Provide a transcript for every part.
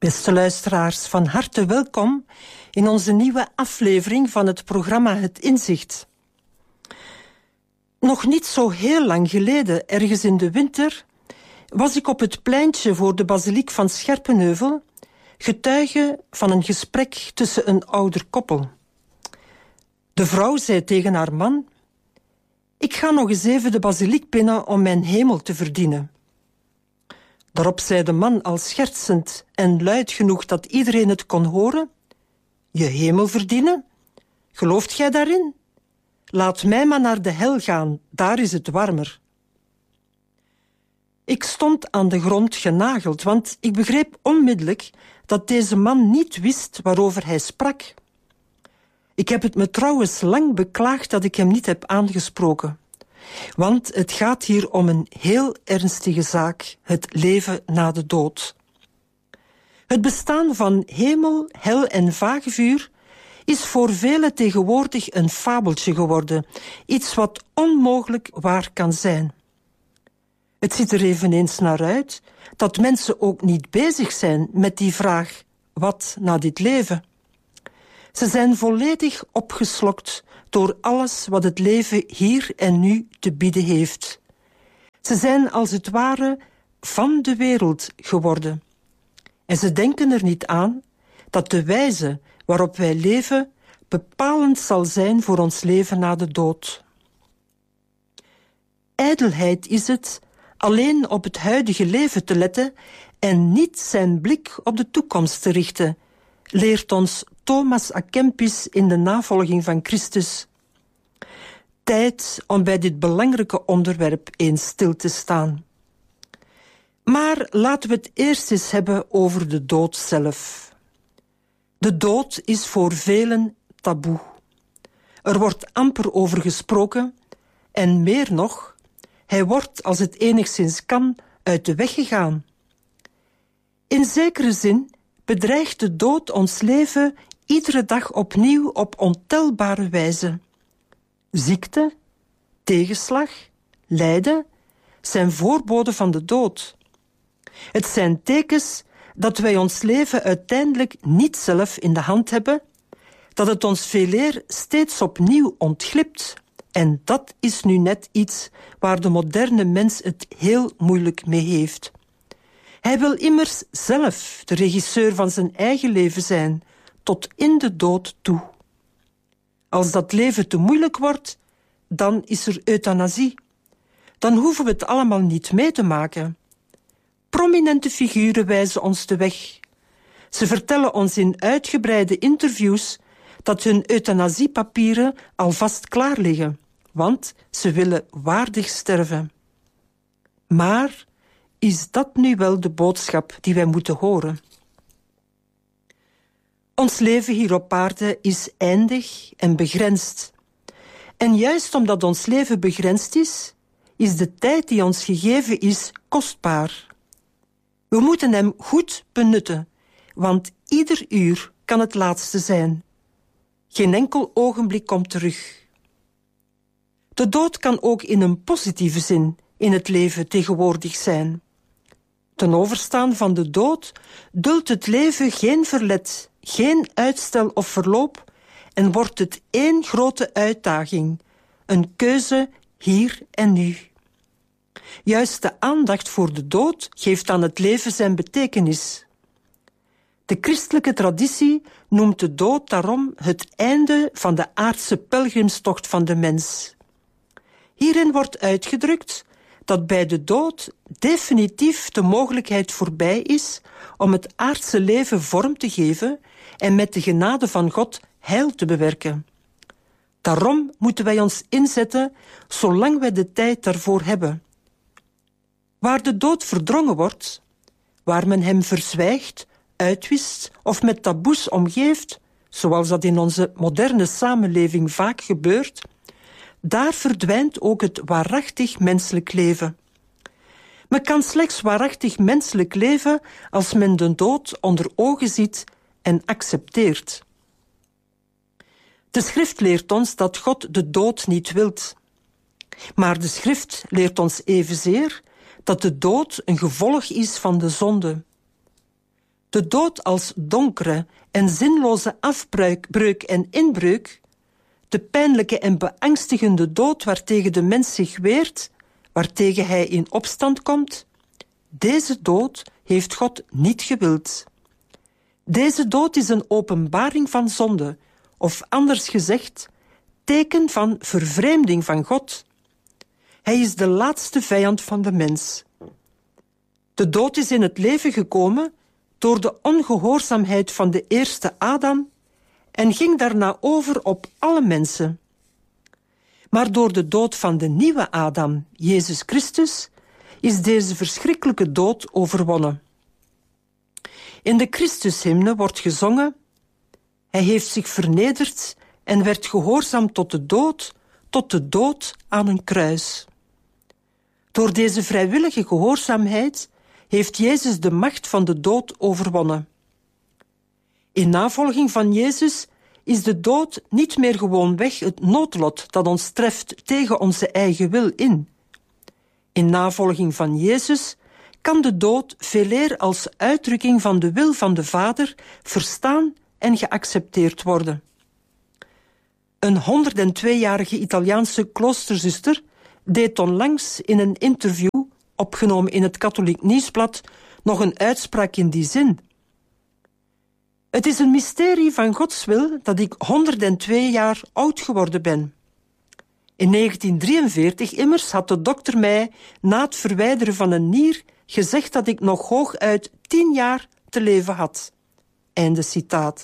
Beste luisteraars, van harte welkom in onze nieuwe aflevering van het programma Het Inzicht. Nog niet zo heel lang geleden, ergens in de winter, was ik op het pleintje voor de basiliek van Scherpenheuvel getuige van een gesprek tussen een ouder koppel. De vrouw zei tegen haar man: "Ik ga nog eens even de basiliek binnen om mijn hemel te verdienen." Daarop zei de man al schertsend en luid genoeg dat iedereen het kon horen: "Je hemel verdienen? Gelooft gij daarin? Laat mij maar naar de hel gaan, daar is het warmer." Ik stond aan de grond genageld, want ik begreep onmiddellijk dat deze man niet wist waarover hij sprak. Ik heb het me trouwens lang beklaagd dat ik hem niet heb aangesproken. Want het gaat hier om een heel ernstige zaak, het leven na de dood. Het bestaan van hemel, hel en vagevuur is voor velen tegenwoordig een fabeltje geworden, iets wat onmogelijk waar kan zijn. Het ziet er eveneens naar uit dat mensen ook niet bezig zijn met die vraag: wat na dit leven? Ze zijn volledig opgeslokt door alles wat het leven hier en nu te bieden heeft. Ze zijn als het ware van de wereld geworden. En ze denken er niet aan dat de wijze waarop wij leven bepalend zal zijn voor ons leven na de dood. Ijdelheid is het alleen op het huidige leven te letten en niet zijn blik op de toekomst te richten, leert ons Thomas à Kempis in de navolging van Christus. Tijd om bij dit belangrijke onderwerp eens stil te staan. Maar laten we het eerst eens hebben over de dood zelf. De dood is voor velen taboe. Er wordt amper over gesproken en meer nog, hij wordt, als het enigszins kan, uit de weg gegaan. In zekere zin bedreigt de dood ons leven iedere dag opnieuw op ontelbare wijze. Ziekte, tegenslag, lijden zijn voorboden van de dood. Het zijn tekens dat wij ons leven uiteindelijk niet zelf in de hand hebben, dat het ons veeleer steeds opnieuw ontglipt. En dat is nu net iets waar de moderne mens het heel moeilijk mee heeft. Hij wil immers zelf de regisseur van zijn eigen leven zijn, tot in de dood toe. Als dat leven te moeilijk wordt, dan is er euthanasie. Dan hoeven we het allemaal niet mee te maken. Prominente figuren wijzen ons de weg. Ze vertellen ons in uitgebreide interviews dat hun euthanasiepapieren alvast klaar liggen, want ze willen waardig sterven. Maar is dat nu wel de boodschap die wij moeten horen? Ons leven hier op aarde is eindig en begrensd. En juist omdat ons leven begrensd is de tijd die ons gegeven is kostbaar. We moeten hem goed benutten, want ieder uur kan het laatste zijn. Geen enkel ogenblik komt terug. De dood kan ook in een positieve zin in het leven tegenwoordig zijn. Ten overstaan van de dood duldt het leven geen verlet, geen uitstel of verloop en wordt het één grote uitdaging, een keuze hier en nu. Juist de aandacht voor de dood geeft aan het leven zijn betekenis. De christelijke traditie noemt de dood daarom het einde van de aardse pelgrimstocht van de mens. Hierin wordt uitgedrukt dat bij de dood definitief de mogelijkheid voorbij is om het aardse leven vorm te geven en met de genade van God heil te bewerken. Daarom moeten wij ons inzetten zolang wij de tijd daarvoor hebben. Waar de dood verdrongen wordt, waar men hem verzwijgt, uitwist of met taboes omgeeft, zoals dat in onze moderne samenleving vaak gebeurt, daar verdwijnt ook het waarachtig menselijk leven. Men kan slechts waarachtig menselijk leven als men de dood onder ogen ziet en accepteert. De schrift leert ons dat God de dood niet wilt. Maar de schrift leert ons evenzeer dat de dood een gevolg is van de zonde. De dood als donkere en zinloze afbreuk en inbreuk, de pijnlijke en beangstigende dood waartegen de mens zich weert, waartegen hij in opstand komt, deze dood heeft God niet gewild. Deze dood is een openbaring van zonde, of anders gezegd, teken van vervreemding van God. Hij is de laatste vijand van de mens. De dood is in het leven gekomen door de ongehoorzaamheid van de eerste Adam en ging daarna over op alle mensen. Maar door de dood van de nieuwe Adam, Jezus Christus, is deze verschrikkelijke dood overwonnen. In de Christushymne wordt gezongen: Hij heeft zich vernederd en werd gehoorzaam tot de dood aan een kruis. Door deze vrijwillige gehoorzaamheid heeft Jezus de macht van de dood overwonnen. In navolging van Jezus is de dood niet meer gewoonweg het noodlot dat ons treft tegen onze eigen wil in. In navolging van Jezus kan de dood veeleer als uitdrukking van de wil van de Vader verstaan en geaccepteerd worden. Een 102-jarige Italiaanse kloosterzuster deed onlangs in een interview, opgenomen in het Katholiek Nieuwsblad, nog een uitspraak in die zin. Het is een mysterie van Gods wil dat ik 102 jaar oud geworden ben. In 1943 immers had de dokter mij na het verwijderen van een nier gezegd dat ik nog hooguit 10 jaar te leven had. Einde citaat.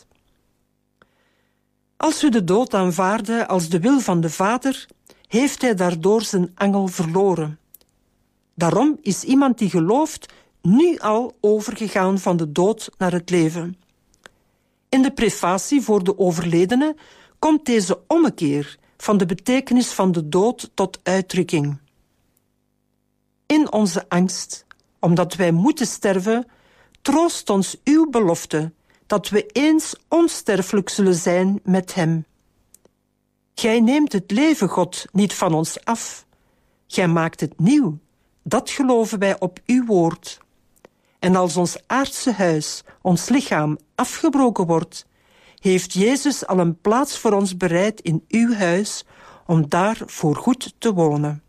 Als u de dood aanvaarde als de wil van de Vader, heeft hij daardoor zijn angel verloren. Daarom is iemand die gelooft nu al overgegaan van de dood naar het leven. In de prefatie voor de overledene komt deze ommekeer van de betekenis van de dood tot uitdrukking. In onze angst, omdat wij moeten sterven, troost ons uw belofte dat we eens onsterfelijk zullen zijn met hem. Gij neemt het leven, God, niet van ons af. Gij maakt het nieuw. Dat geloven wij op uw woord. En als ons aardse huis, ons lichaam, afgebroken wordt, heeft Jezus al een plaats voor ons bereid in uw huis, om daar voorgoed te wonen.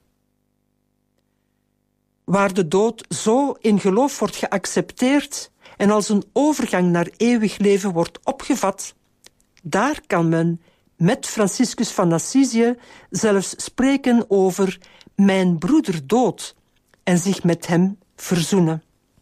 Waar de dood zo in geloof wordt geaccepteerd en als een overgang naar eeuwig leven wordt opgevat, daar kan men met Franciscus van Assisië zelfs spreken over mijn broeder dood en zich met hem verzoenen.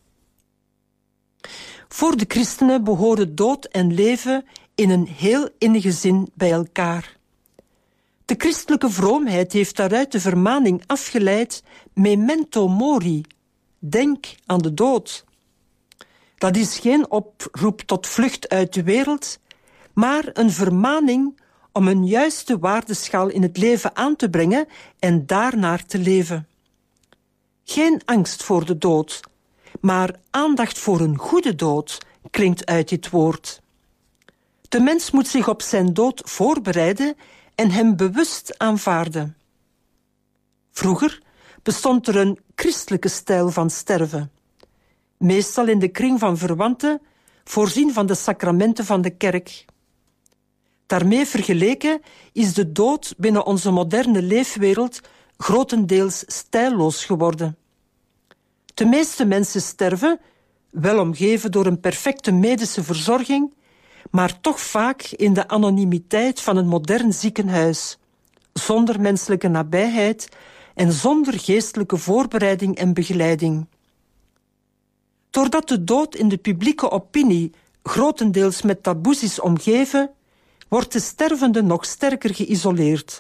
Voor de christenen behoren dood en leven in een heel innige zin bij elkaar. De christelijke vroomheid heeft daaruit de vermaning afgeleid memento mori, denk aan de dood. Dat is geen oproep tot vlucht uit de wereld, maar een vermaning om een juiste waardeschaal in het leven aan te brengen en daarnaar te leven. Geen angst voor de dood, maar aandacht voor een goede dood klinkt uit dit woord. De mens moet zich op zijn dood voorbereiden en hem bewust aanvaarden. Vroeger bestond er een christelijke stijl van sterven, meestal in de kring van verwanten, voorzien van de sacramenten van de kerk. Daarmee vergeleken is de dood binnen onze moderne leefwereld grotendeels stijlloos geworden. De meeste mensen sterven, wel omgeven door een perfecte medische verzorging, maar toch vaak in de anonimiteit van een modern ziekenhuis, zonder menselijke nabijheid en zonder geestelijke voorbereiding en begeleiding. Doordat de dood in de publieke opinie grotendeels met taboes is omgeven, wordt de stervende nog sterker geïsoleerd.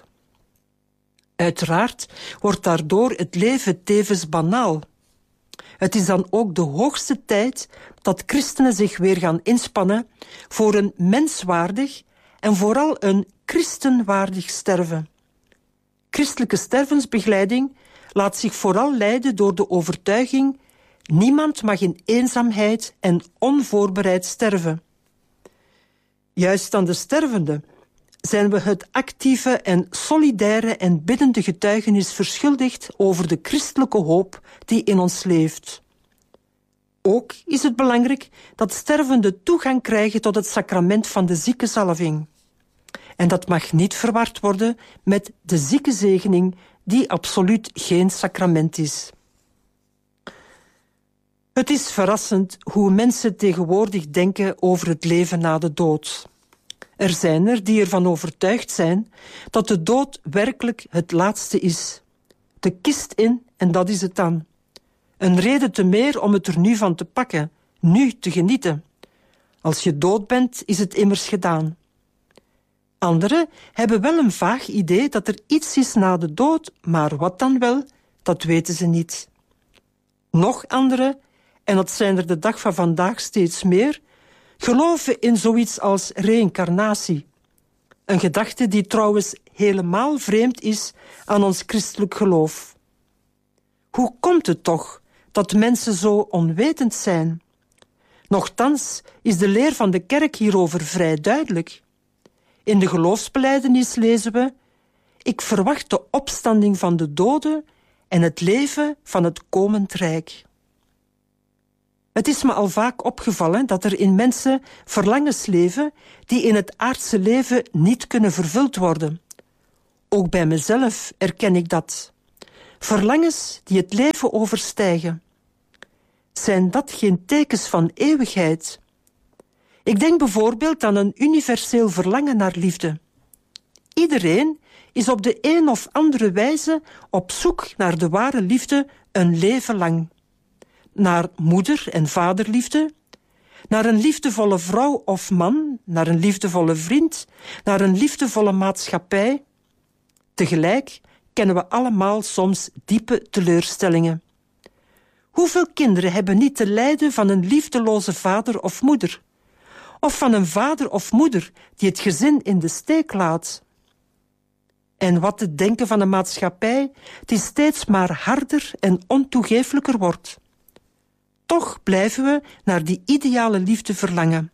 Uiteraard wordt daardoor het leven tevens banaal. Het is dan ook de hoogste tijd dat christenen zich weer gaan inspannen voor een menswaardig en vooral een christenwaardig sterven. Christelijke stervensbegeleiding laat zich vooral leiden door de overtuiging: niemand mag in eenzaamheid en onvoorbereid sterven. Juist aan de stervende zijn we het actieve en solidaire en biddende getuigenis verschuldigd over de christelijke hoop die in ons leeft. Ook is het belangrijk dat stervenden toegang krijgen tot het sacrament van de ziekenzalving. En dat mag niet verward worden met de ziekenzegening, die absoluut geen sacrament is. Het is verrassend hoe mensen tegenwoordig denken over het leven na de dood. Er zijn er die ervan overtuigd zijn dat de dood werkelijk het laatste is. De kist in en dat is het dan. Een reden te meer om het er nu van te pakken, nu te genieten. Als je dood bent, is het immers gedaan. Anderen hebben wel een vaag idee dat er iets is na de dood, maar wat dan wel, dat weten ze niet. Nog anderen, en dat zijn er de dag van vandaag steeds meer, geloven in zoiets als reïncarnatie. Een gedachte die trouwens helemaal vreemd is aan ons christelijk geloof. Hoe komt het toch dat mensen zo onwetend zijn? Nochtans is de leer van de kerk hierover vrij duidelijk. In de geloofsbelijdenis lezen we: ik verwacht de opstanding van de doden en het leven van het komend rijk. Het is me al vaak opgevallen dat er in mensen verlangens leven die in het aardse leven niet kunnen vervuld worden. Ook bij mezelf erken ik dat. Verlangens die het leven overstijgen. Zijn dat geen tekens van eeuwigheid? Ik denk bijvoorbeeld aan een universeel verlangen naar liefde. Iedereen is op de een of andere wijze op zoek naar de ware liefde een leven lang. Naar moeder- en vaderliefde, naar een liefdevolle vrouw of man, naar een liefdevolle vriend, naar een liefdevolle maatschappij. Tegelijk kennen we allemaal soms diepe teleurstellingen. Hoeveel kinderen hebben niet te lijden van een liefdeloze vader of moeder? Of van een vader of moeder die het gezin in de steek laat? En wat te denken van een maatschappij die steeds maar harder en ontoegeeflijker wordt? Toch blijven we naar die ideale liefde verlangen.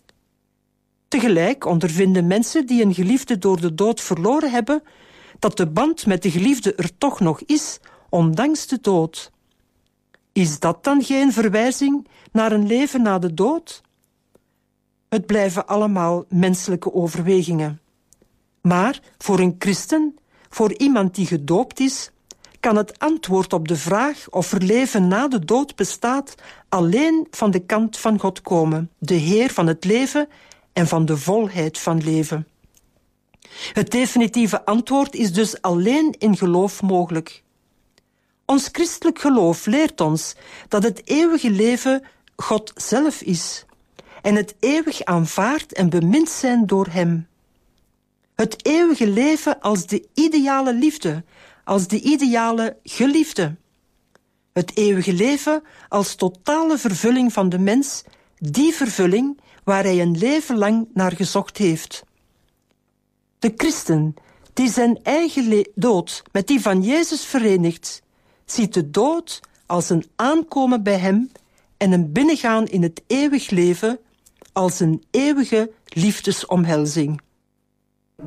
Tegelijk ondervinden mensen die een geliefde door de dood verloren hebben, dat de band met de geliefde er toch nog is, ondanks de dood. Is dat dan geen verwijzing naar een leven na de dood? Het blijven allemaal menselijke overwegingen. Maar voor een christen, voor iemand die gedoopt is, kan het antwoord op de vraag of er leven na de dood bestaat alleen van de kant van God komen, de Heer van het leven en van de volheid van leven. Het definitieve antwoord is dus alleen in geloof mogelijk. Ons christelijk geloof leert ons dat het eeuwige leven God zelf is en het eeuwig aanvaard en bemind zijn door Hem. Het eeuwige leven als de ideale liefde, als de ideale geliefde. Het eeuwige leven als totale vervulling van de mens, die vervulling waar hij een leven lang naar gezocht heeft. De christen, die zijn eigen dood met die van Jezus verenigt, ziet de dood als een aankomen bij Hem en een binnengaan in het eeuwig leven als een eeuwige liefdesomhelzing.